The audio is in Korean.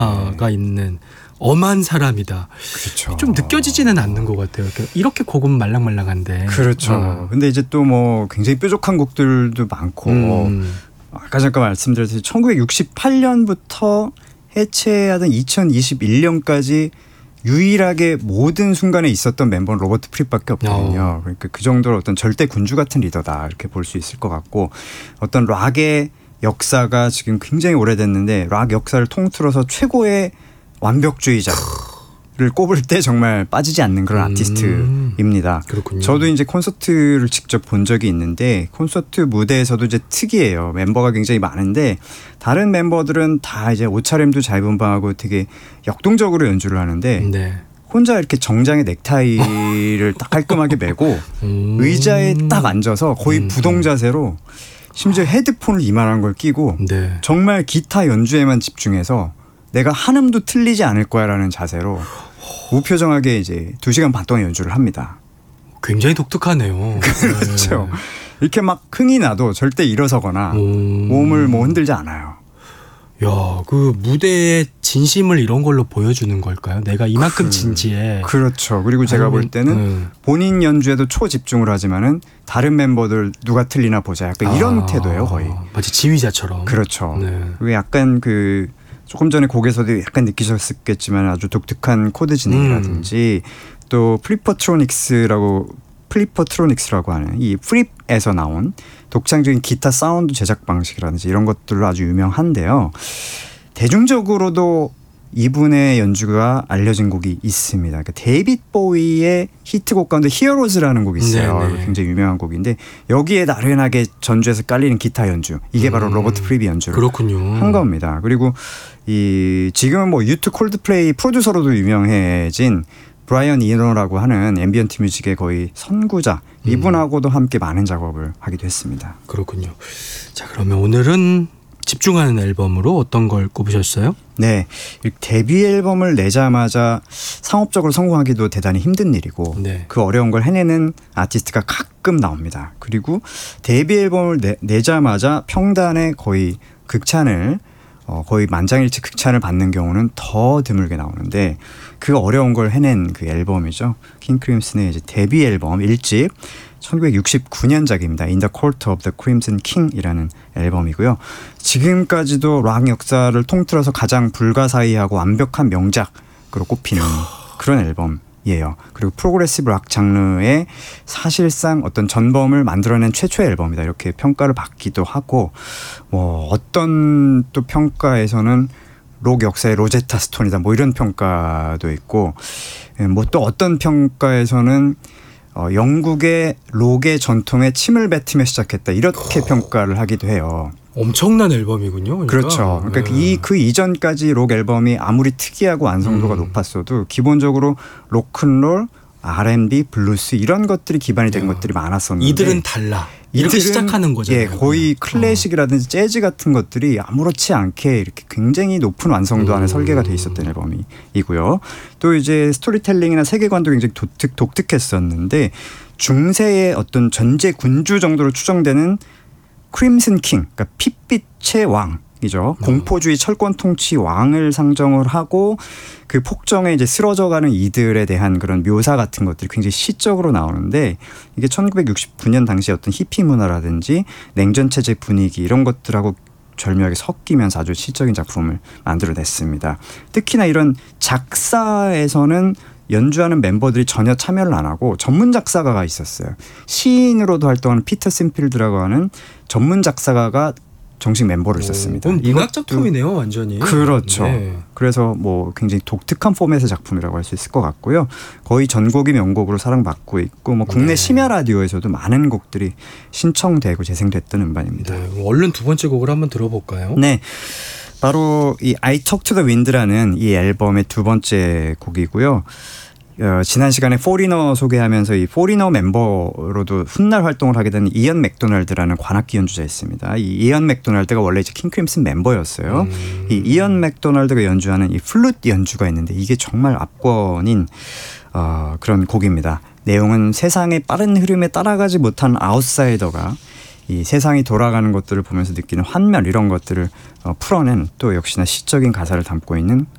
가 있는 엄한 사람이다. 그렇죠. 좀 느껴지지는 않는 것 같아요. 이렇게 곡은 말랑말랑한데. 그렇죠. 근데 이제 또 뭐 굉장히 뾰족한 곡들도 많고 아까 잠깐 말씀드렸듯이 1968년부터 해체하던 2021년까지 유일하게 모든 순간에 있었던 멤버는 로버트 프립밖에 없거든요. 그러니까 그 정도로 어떤 절대 군주 같은 리더다 이렇게 볼 수 있을 것 같고 어떤 락의 역사가 지금 굉장히 오래됐는데 락 역사를 통틀어서 최고의 완벽주의자를 꼽을 때 정말 빠지지 않는 그런 아티스트입니다. 그렇군요. 저도 이제 콘서트를 직접 본 적이 있는데 콘서트 무대에서도 이제 특이해요. 멤버가 굉장히 많은데 다른 멤버들은 다 이제 옷차림도 잘 분방하고 되게 역동적으로 연주를 하는데 네. 혼자 이렇게 정장에 넥타이를 딱 깔끔하게 메고 의자에 딱 앉아서 거의 부동 자세로 심지어 헤드폰을 이만한 걸 끼고 네. 정말 기타 연주에만 집중해서 내가 한음도 틀리지 않을 거야라는 자세로 무표정하게 이제 2시간 반 동안 연주를 합니다. 굉장히 독특하네요. 그렇죠. 네. 이렇게 막 흥이 나도 절대 일어서거나 몸을 뭐 흔들지 않아요. 야, 그 무대의 진심을 이런 걸로 보여주는 걸까요? 내가 이만큼 진지해. 그렇죠. 그리고 제가 볼 때는 본인 연주에도 초집중을 하지만은 다른 멤버들 누가 틀리나 보자. 약간 이런 태도예요, 거의. 마치 지휘자처럼. 그렇죠. 네. 그리고 약간 그 조금 전에 곡에서도 약간 느끼셨겠지만 아주 독특한 코드 진행이라든지 또 플리퍼트로닉스라고 하는 이 프립에서 나온 독창적인 기타 사운드 제작 방식이라든지 이런 것들로 아주 유명한데요. 대중적으로도 이분의 연주가 알려진 곡이 있습니다. 그러니까 데이빗 보위의 히트곡 가운데 히어로즈라는 곡이 있어요. 네네. 굉장히 유명한 곡인데 여기에 나른하게 전주에서 깔리는 기타 연주 이게 바로 로버트 프립이 연주를 그렇군요. 한 겁니다. 그리고 이 지금은 뭐 U2 콜드플레이 프로듀서로도 유명해진 브라이언 이노라고 하는 앰비언트 뮤직의 거의 선구자 이분하고도 함께 많은 작업을 하기도 했습니다. 그렇군요. 자, 그러면 오늘은 집중하는 앨범으로 어떤 걸 꼽으셨어요? 네, 데뷔 앨범을 내자마자 상업적으로 성공하기도 대단히 힘든 일이고 네. 그 어려운 걸 해내는 아티스트가 가끔 나옵니다. 그리고 데뷔 앨범을 내자마자 평단에 거의 극찬을 거의 만장일치 극찬을 받는 경우는 더 드물게 나오는데 그 어려운 걸 해낸 그 앨범이죠. 킹 크림슨의 이제 데뷔 앨범 1집 1969년작입니다. In the Court of the Crimson King이라는 앨범이고요. 지금까지도 락 역사를 통틀어서 가장 불가사의하고 완벽한 명작으로 꼽히는 그런 앨범이에요. 그리고 프로그레시브 락 장르의 사실상 어떤 전범을 만들어낸 최초의 앨범이다. 이렇게 평가를 받기도 하고 뭐 어떤 또 평가에서는 록 역사의 로제타 스톤이다. 뭐 이런 평가도 있고 뭐 또 어떤 평가에서는 영국의 록의 전통에 침을 뱉으며 시작했다. 이렇게 평가를 하기도 해요. 엄청난 앨범이군요. 그러니까. 그렇죠. 그러니까 네. 그 이전까지 록 앨범이 아무리 특이하고 완성도가 높았어도 기본적으로 로큰롤, R&B, 블루스 이런 것들이 기반이 된 것들이 많았었는데 이들은 달라. 이렇게 시작하는 거잖아요. 예, 거의 클래식이라든지 재즈 같은 것들이 아무렇지 않게 이렇게 굉장히 높은 완성도 안에 설계가 돼 있었던 앨범이고요. 또 이제 스토리텔링이나 세계관도 굉장히 독특했었는데 중세의 어떤 전제 군주 정도로 추정되는 크림슨 킹, 그러니까 핏빛의 왕이죠. 공포주의 철권 통치 왕을 상정을 하고 그 폭정에 이제 쓰러져가는 이들에 대한 그런 묘사 같은 것들이 굉장히 시적으로 나오는데 이게 1969년 당시 어떤 히피 문화라든지 냉전 체제 분위기 이런 것들하고 절묘하게 섞이면서 아주 시적인 작품을 만들어냈습니다. 특히나 이런 작사에서는 연주하는 멤버들이 전혀 참여를 안 하고 전문 작사가가 있었어요. 시인으로도 활동하는 피터 심필드라고 하는 전문 작사가가 정식 멤버를 있었습니다. 문학 작품이네요, 완전히. 그렇죠. 네. 그래서 뭐 굉장히 독특한 포맷의 작품이라고 할 수 있을 것 같고요. 거의 전곡이 명곡으로 사랑받고 있고 뭐 국내 심야 라디오에서도 많은 곡들이 신청되고 재생됐던 음반입니다. 네, 얼른 두 번째 곡을 한번 들어볼까요? 네. 바로 이 I Talk to the Wind라는 이 앨범의 두 번째 곡이고요. 지난 시간에 포리너 소개하면서 이 포리너 멤버로도 훗날 활동을 하게 된 이언 맥도날드라는 관악기 연주자 있습니다. 이 이언 맥도날드가 원래 이제 킹 크림슨 멤버였어요. 이 이언 맥도날드가 연주하는 이 플룻 연주가 있는데 이게 정말 압권인 그런 곡입니다. 내용은 세상의 빠른 흐름에 따라가지 못한 아웃사이더가 이 세상이 돌아가는 것들을 보면서 느끼는 환멸 이런 것들을 풀어낸 또 역시나 시적인 가사를 담고 있는